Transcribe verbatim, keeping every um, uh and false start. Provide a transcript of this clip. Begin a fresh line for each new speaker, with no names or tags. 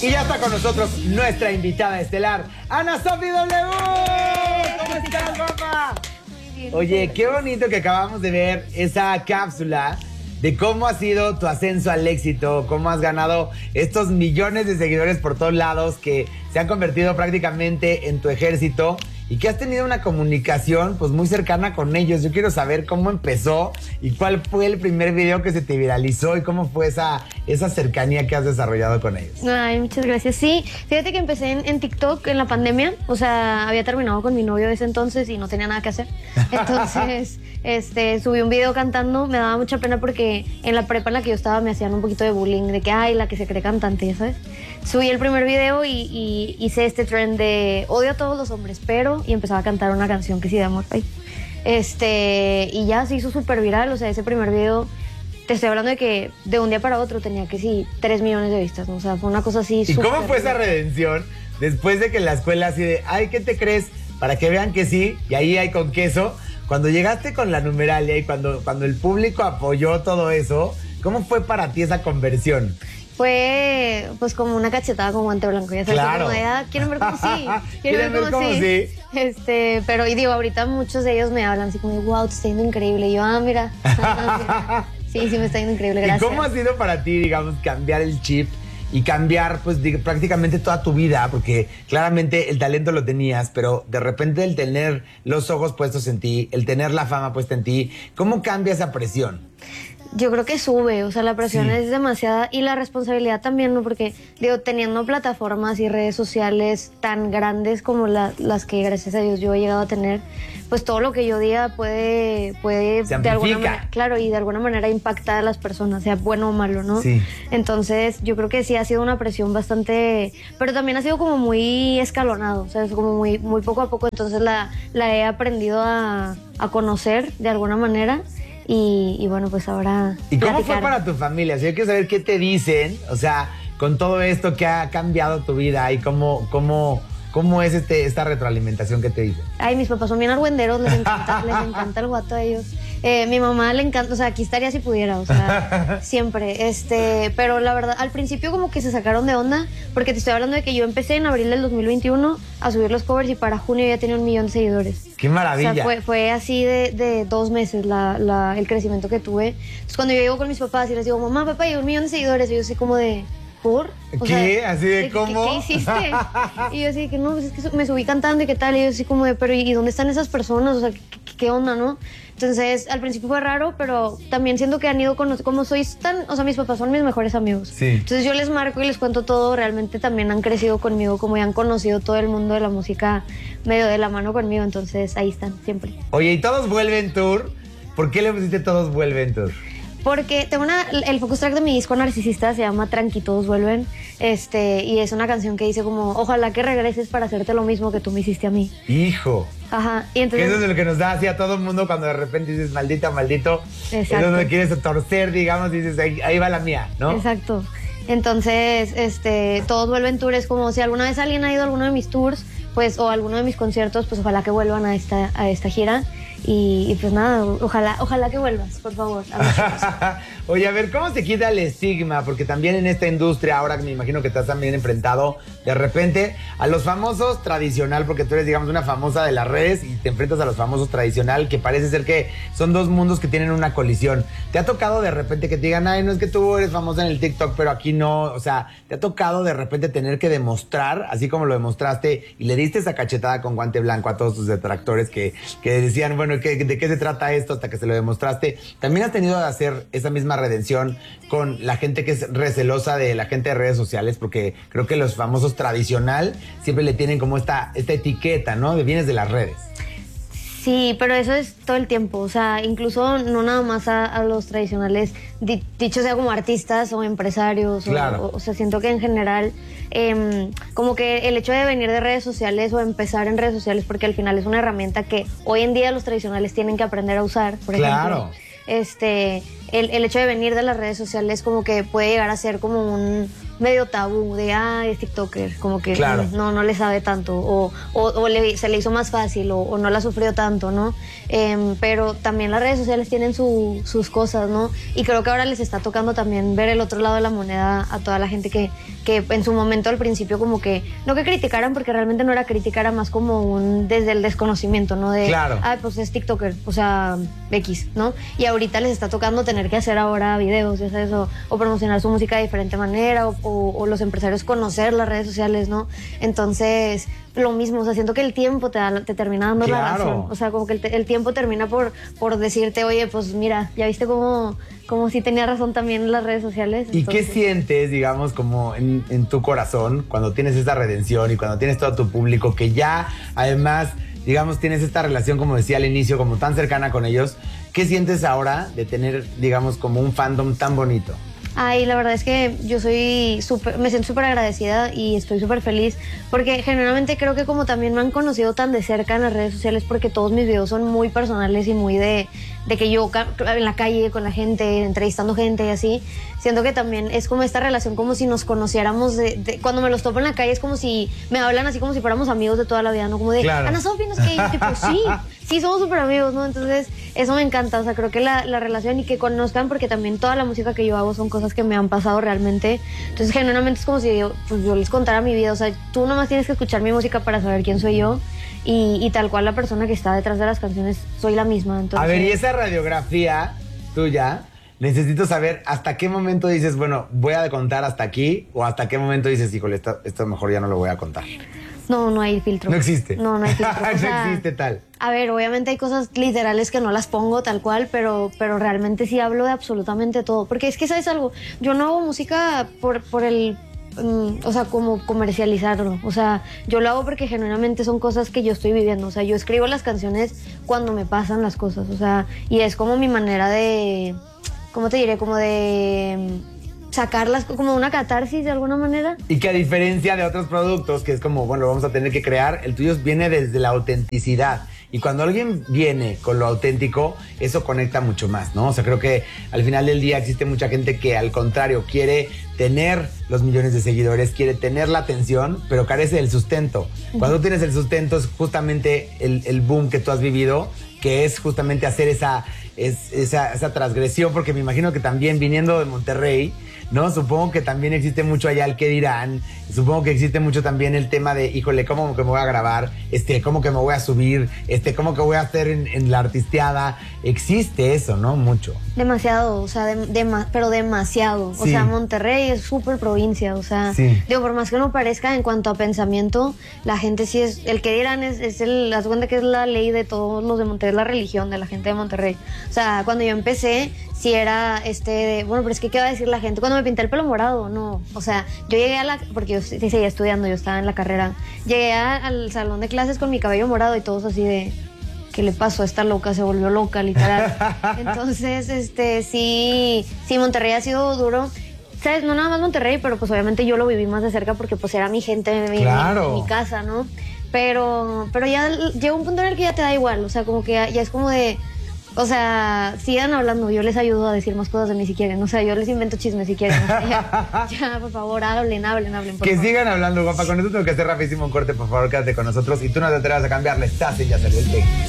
Y ya está con nosotros nuestra invitada estelar, Ana Sofi W. ¿Cómo estás, papá? Oye, qué bonito que acabamos de ver esa cápsula de cómo ha sido tu ascenso al éxito, cómo has ganado estos millones de seguidores por todos lados que se han convertido prácticamente en tu ejército y que has tenido una comunicación pues muy cercana con ellos. Yo quiero saber cómo empezó y cuál fue el primer video que se te viralizó y cómo fue esa, esa cercanía que has desarrollado con ellos.
Ay, muchas gracias. Sí, fíjate que empecé en, en TikTok en la pandemia. O sea, había terminado con mi novio de ese entonces y no tenía nada que hacer. Entonces, este, subí un video cantando. Me daba mucha pena porque en la prepa en la que yo estaba me hacían un poquito de bullying, de que, ay, la que se cree cantante, ya sabes. Subí el primer video y, y hice este trend de odio a todos los hombres, pero... y empezaba a cantar una canción que sí de amor. Ay. Este, y ya se hizo súper viral. O sea, ese primer video, te estoy hablando de que de un día para otro tenía que sí, tres millones de vistas, ¿no? O sea, fue una cosa así.
¿Y cómo fue esa redención después de que en la escuela así de, ay, ¿qué te crees? Para que vean que sí, y ahí hay con queso. Cuando llegaste con la numeralia y cuando, cuando el público apoyó todo eso, ¿cómo fue para ti esa conversión?
Fue pues como una cachetada con guante blanco, ya sabes,
claro.
Como de, ah, quieren ver como sí,
quieren ver como sí.
Este, pero y digo, ahorita muchos de ellos me hablan así como, wow, te está yendo increíble. Y yo, ah, mira, mira. Sí, sí me está yendo increíble, gracias.
¿Y cómo ha sido para ti, digamos, cambiar el chip y cambiar, pues, digo, prácticamente toda tu vida? Porque claramente el talento lo tenías, pero de repente el tener los ojos puestos en ti, el tener la fama puesta en ti, ¿cómo cambia esa presión?
Yo creo que sube, o sea, la presión sí. es demasiada y la responsabilidad también, ¿no? Porque, digo, teniendo plataformas y redes sociales tan grandes como la, las que, gracias a Dios, yo he llegado a tener, pues todo lo que yo diga puede, puede de alguna manera, claro, y de alguna manera impactar a las personas, sea bueno o malo, ¿no?
Sí.
Entonces, yo creo que sí ha sido una presión bastante, pero también ha sido como muy escalonado, o sea, es como muy, muy poco a poco, entonces la, la he aprendido a, a conocer de alguna manera. Y, y bueno, pues ahora...
¿Y cómo
platicar.
fue para tu familia? O sea, yo quiero saber qué te dicen, o sea, con todo esto que ha cambiado tu vida y cómo, cómo, cómo es este, esta retroalimentación que te dicen.
Ay, mis papás son bien argüenderos, les encanta, les encanta el guato a ellos. Eh, mi mamá le encanta, o sea, aquí estaría si pudiera, o sea, siempre. Este, pero la verdad, al principio como que se sacaron de onda, porque te estoy hablando de que yo empecé en abril del dos mil veintiuno a subir los covers y para junio ya tenía un millón de seguidores.
¡Qué maravilla!
O sea, fue, fue así de, de dos meses la, la, el crecimiento que tuve. Entonces, cuando yo llego con mis papás y les digo, mamá, papá, yo un millón de seguidores, y yo así como de... ¿Por? O
¿Qué?
Sea,
¿Así de,
de
cómo?
¿qué, ¿Qué hiciste? Y yo así que no, pues es que me subí cantando y qué tal. Y yo así como de, pero ¿y dónde están esas personas? O sea, ¿qué, qué onda, no? Entonces, al principio fue raro, pero también siento que han ido con... Como soy tan... O sea, mis papás son mis mejores amigos.
Sí.
Entonces yo les marco y les cuento todo. Realmente también han crecido conmigo, como ya han conocido todo el mundo de la música medio de la mano conmigo. Entonces, ahí están, siempre.
Oye, ¿y Todos Vuelven Tour? ¿Por qué le pusiste Todos Vuelven Tour?
Porque tengo una, el focus track de mi disco Narcisista se llama Tranqui, Todos Vuelven. Este, y es una canción que dice como, ojalá que regreses para hacerte lo mismo que tú me hiciste a mí.
¡Hijo!
Ajá, y entonces...
Eso es lo que nos da así a todo el mundo cuando de repente dices, maldita, maldito.
Exacto.
Es donde quieres torcer, digamos, y dices, ahí, ahí va la mía, ¿no?
Exacto. Entonces, este, Todos Vuelven Tour es como si alguna vez alguien ha ido a alguno de mis tours, pues, o a alguno de mis conciertos, pues ojalá que vuelvan a esta, a esta gira. Y, y pues nada, ojalá, ojalá que vuelvas, por favor. A
Oye, a ver, ¿cómo se quita el estigma? Porque también en esta industria, ahora que me imagino que estás también enfrentado de repente a los famosos tradicional, porque tú eres, digamos, una famosa de las redes y te enfrentas a los famosos tradicional, que parece ser que son dos mundos que tienen una colisión. ¿Te ha tocado de repente que te digan, ay, no es que tú eres famosa en el TikTok, pero aquí no? O sea, ¿te ha tocado de repente tener que demostrar, así como lo demostraste, y le diste esa cachetada con guante blanco a todos tus detractores que, que decían, bueno, ¿qué, ¿de qué se trata esto? Hasta que se lo demostraste. También has tenido que hacer esa misma redención con la gente que es recelosa de la gente de redes sociales, porque creo que los famosos tradicional siempre le tienen como esta, esta etiqueta, ¿no? De vienes de las redes.
Sí, pero eso es todo el tiempo, o sea, incluso no nada más a, a los tradicionales, di, dicho sea como artistas o empresarios,
claro.
o, o sea, siento que en general, eh, como que el hecho de venir de redes sociales o empezar en redes sociales, porque al final es una herramienta que hoy en día los tradicionales tienen que aprender a usar, por
claro.
ejemplo. Este, el, el hecho de venir de las redes sociales como que puede llegar a ser como un, medio tabú de, ah, es TikToker, como que
claro.
mm, no, no le sabe tanto, o, o, o le, se le hizo más fácil, o, o no la sufrió tanto, ¿no? Eh, pero también las redes sociales tienen su, sus cosas, ¿no? Y creo que ahora les está tocando también ver el otro lado de la moneda a toda la gente que, que en su momento al principio como que, no que criticaran, porque realmente no era crítica, era más como un, desde el desconocimiento, ¿no? De,
claro.
ah, pues es TikToker, o sea, X, ¿no? Y ahorita les está tocando tener que hacer ahora videos, ya sabes, o, o promocionar su música de diferente manera, o, o, o los empresarios conocer las redes sociales, ¿no? Entonces, lo mismo, o sea, siento que el tiempo te, da, te termina dando
claro.
la razón. O sea, como que el, el tiempo termina por, por decirte, oye, pues mira, ya viste cómo, cómo sí tenía razón también en las redes sociales.
¿Y
entonces...
qué sientes, digamos, como en, en tu corazón cuando tienes esa redención y cuando tienes todo tu público que ya, además, digamos, tienes esta relación, como decía al inicio, como tan cercana con ellos? ¿Qué sientes ahora de tener, digamos, como un fandom tan bonito?
Ay, la verdad es que yo soy súper, me siento súper agradecida y estoy súper feliz porque generalmente creo que como también me han conocido tan de cerca en las redes sociales porque todos mis videos son muy personales y muy de, de que yo en la calle con la gente, entrevistando gente y así, siento que también es como esta relación como si nos conociéramos de, de, cuando me los topo en la calle es como si me hablan así como si fuéramos amigos de toda la vida, ¿no? Como de,
claro.
Ana Sofía, no sé qué, tipo, sí, sí, somos súper amigos, ¿no? Entonces, eso me encanta, o sea, creo que la, la relación y que conozcan, porque también toda la música que yo hago son cosas que me han pasado realmente. Entonces, genuinamente es como si yo, pues, yo les contara mi vida, o sea, tú nomás tienes que escuchar mi música para saber quién soy yo y, y tal cual la persona que está detrás de las canciones soy la misma. Entonces,
a ver, y esa radiografía tuya, necesito saber hasta qué momento dices, bueno, voy a contar hasta aquí, o hasta qué momento dices, híjole, esto, esto mejor ya no lo voy a contar.
No, no hay filtro.
No existe.
No, no hay filtro. O sea,
no existe tal.
A ver, obviamente hay cosas literales que no las pongo tal cual, pero, pero realmente sí hablo de absolutamente todo. Porque es que, ¿sabes algo? Yo no hago música por, por el... Um, o sea, como comercializarlo. O sea, yo lo hago porque genuinamente son cosas que yo estoy viviendo. O sea, yo escribo las canciones cuando me pasan las cosas. O sea, y es como mi manera de... ¿Cómo te diré? Como de... sacarlas como una catarsis de alguna manera.
Y que a diferencia de otros productos, que es como, bueno, lo vamos a tener que crear, el tuyo viene desde la autenticidad. Y cuando alguien viene con lo auténtico, eso conecta mucho más, ¿no? O sea, creo que al final del día existe mucha gente que al contrario quiere tener los millones de seguidores, quiere tener la atención, pero carece del sustento. Uh-huh. Cuando tú tienes el sustento es justamente el, el boom que tú has vivido, que es justamente hacer esa, es, esa, esa transgresión, porque me imagino que también viniendo de Monterrey, ¿no? Supongo que también existe mucho allá el qué dirán, supongo que existe mucho también el tema de, híjole, ¿cómo que me voy a grabar? Este, ¿cómo que me voy a subir? Este, ¿cómo que voy a hacer en, en la artisteada? Existe eso, ¿no? Mucho.
Demasiado, o sea, de, de, pero demasiado. Sí. O sea, Monterrey es súper provincia, o sea, sí. Digo, por más que no parezca, en cuanto a pensamiento, la gente sí es, el que dirán es, es el, la segunda que es la ley de todos los de Monterrey, es la religión de la gente de Monterrey. O sea, cuando yo empecé, sí era este, de, bueno, pero es que, ¿qué va a decir la gente? Cuando me pinté el pelo morado, no, o sea, yo llegué a la, porque yo sí seguía estudiando, yo estaba en la carrera, llegué a, al salón de clases con mi cabello morado y todos así de, ¿qué le pasó a esta loca? Se volvió loca, literal. Entonces, este, sí, sí, Monterrey ha sido duro. ¿Sabes? No nada más Monterrey, pero pues obviamente yo lo viví más de cerca porque pues era mi gente, mi,
claro.
mi, mi casa, ¿no? Pero, pero ya llega un punto en el que ya te da igual, o sea, como que ya, ya es como de... O sea, sigan hablando, yo les ayudo a decir más cosas de mí si quieren. O sea, yo les invento chismes si quieren. O sea, ya, ya, por favor, hablen, hablen, hablen. Por
que
favor.
Sigan hablando, guapa. Con esto tengo que hacer rapidísimo un corte, por favor, quédate con nosotros. Y tú no te atrevas a cambiarle, estás y ya salió el té.